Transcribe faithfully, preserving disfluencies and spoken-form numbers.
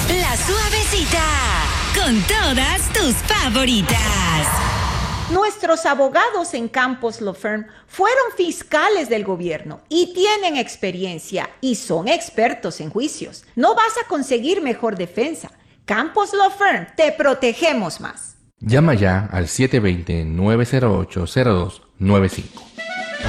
La Suavecita, con todas tus favoritas. Nuestros abogados en Campos Law Firm fueron fiscales del gobierno y tienen experiencia y son expertos en juicios. No vas a conseguir mejor defensa. Campos Law Firm, te protegemos más. Llama ya al siete dos cero, nueve cero ocho, cero dos nueve cinco.